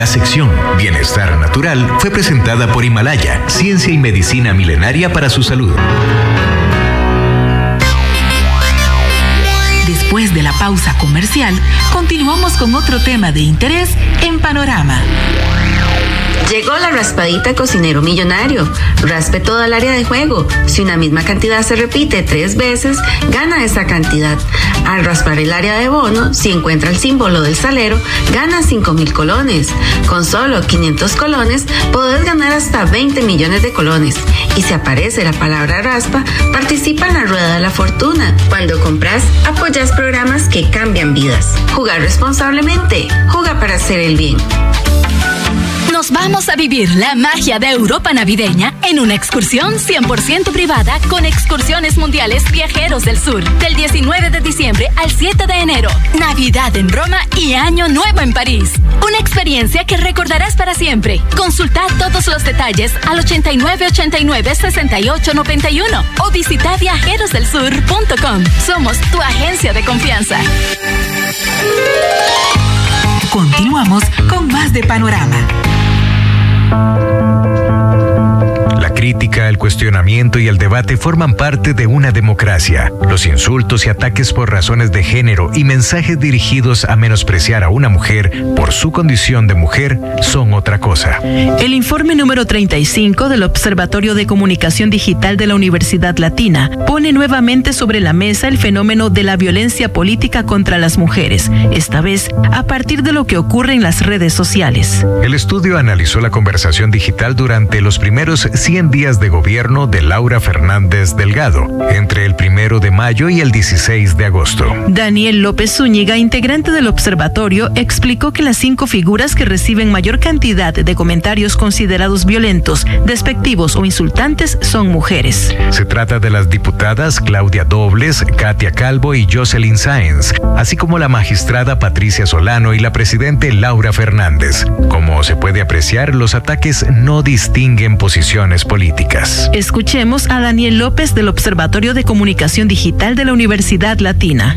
La sección Bienestar Natural fue presentada por Himalaya, ciencia y medicina milenaria para su salud. Después de la pausa comercial, continuamos con otro tema de interés en Panorama. Llegó la raspadita Cocinero Millonario. Raspe toda el área de juego. Si una misma cantidad se repite 3 veces, gana esa cantidad. Al raspar el área de bono, si encuentra el símbolo del salero, gana 5,000 colones. Con solo 500 colones, podés ganar hasta 20 millones de colones. Y si aparece la palabra raspa, participa en la Rueda de la Fortuna. Cuando compras, apoyas programas que cambian vidas. Jugar responsablemente. Juega para hacer el bien. Nos vamos a vivir la magia de Europa navideña en una excursión 100% privada con Excursiones Mundiales Viajeros del Sur. Del 19 de diciembre al 7 de enero. Navidad en Roma y Año Nuevo en París. Una experiencia que recordarás para siempre. Consulta todos los detalles al 8989-6891 o visita viajerosdelsur.com. Somos tu agencia de confianza. Continuamos con más de Panorama. La crítica, el cuestionamiento y el debate forman parte de una democracia. Los insultos y ataques por razones de género y mensajes dirigidos a menospreciar a una mujer por su condición de mujer son otra cosa. El informe número 35 del Observatorio de Comunicación Digital de la Universidad Latina pone nuevamente sobre la mesa el fenómeno de la violencia política contra las mujeres, esta vez a partir de lo que ocurre en las redes sociales. El estudio analizó la conversación digital durante los primeros 100 días de gobierno de Laura Fernández Delgado, entre el 1 de mayo y el 16 de agosto. Daniel López Zúñiga, integrante del observatorio, explicó que las 5 figuras que reciben mayor cantidad de comentarios considerados violentos, despectivos o insultantes son mujeres. Se trata de las diputadas Claudia Dobles, Katia Calvo y Jocelyn Sáenz, así como la magistrada Patricia Solano y la presidente Laura Fernández. Como se puede apreciar, los ataques no distinguen posiciones políticas. Escuchemos a Daniel López del Observatorio de Comunicación Digital de la Universidad Latina.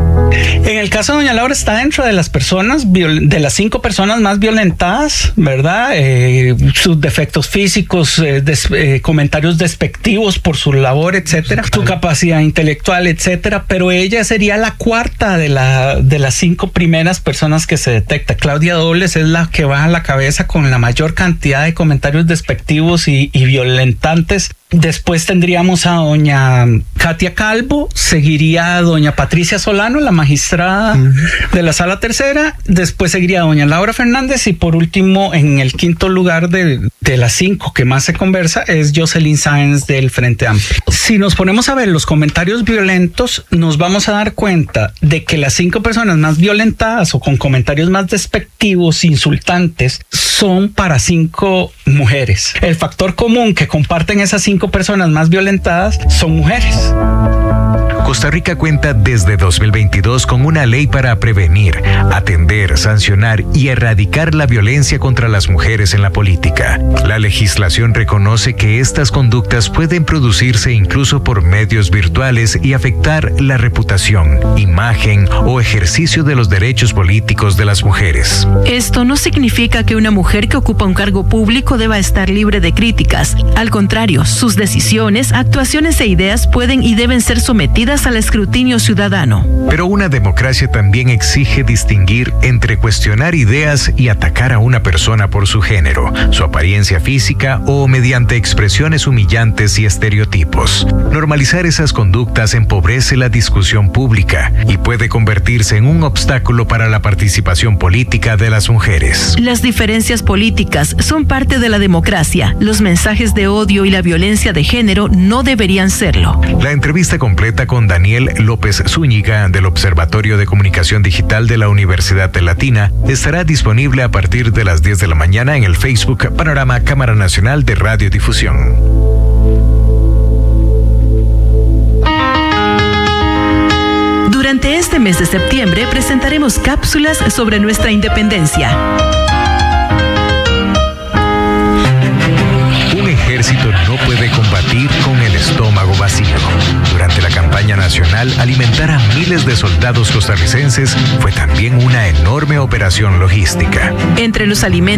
En el caso de doña Laura está dentro de las personas, de las 5 personas más violentadas, ¿verdad? Sus defectos físicos, comentarios despectivos por su labor, etcétera, su capacidad intelectual, etcétera, pero ella sería la 4ª de las 5 primeras personas que se detecta. Claudia Dobles es la que va a la cabeza con la mayor cantidad de comentarios despectivos y violentantes. Después tendríamos a doña Katia Calvo, seguiría a doña Patricia Solano, la magistrada de la Sala Tercera, después seguiría a doña Laura Fernández y por último, en el 5º lugar de las 5 que más se conversa es Jocelyn Sáenz del Frente Amplio. Si nos ponemos a ver los comentarios violentos, nos vamos a dar cuenta de que las 5 personas más violentadas o con comentarios más despectivos, insultantes, son para 5 mujeres. El factor común que comparten esas 5 personas más violentadas son mujeres. Costa Rica cuenta desde 2022 con una ley para prevenir, atender, sancionar y erradicar la violencia contra las mujeres en la política. La legislación reconoce que estas conductas pueden producirse incluso por medios virtuales y afectar la reputación, imagen o ejercicio de los derechos políticos de las mujeres. Esto no significa que una mujer que ocupa un cargo público deba estar libre de críticas. Al contrario, sus decisiones, actuaciones e ideas pueden y deben ser sometidas al escrutinio ciudadano. Pero una democracia también exige distinguir entre cuestionar ideas y atacar a una persona por su género, su apariencia física o mediante expresiones humillantes y estereotipos. Normalizar esas conductas empobrece la discusión pública y puede convertirse en un obstáculo para la participación política de las mujeres. Las diferencias políticas son parte de la democracia. Los mensajes de odio y la violencia de género no deberían serlo. La entrevista completa con Daniel López Zúñiga del Observatorio de Comunicación Digital de la Universidad Latina estará disponible a partir de las 10 de la mañana en el Facebook Panorama Cámara Nacional de Radiodifusión. Durante este mes de septiembre presentaremos cápsulas sobre nuestra independencia. Un ejército no puede combatir con el estómago vacío. Durante la campaña nacional, alimentar a miles de soldados costarricenses fue también una enorme operación logística. Entre los alimentos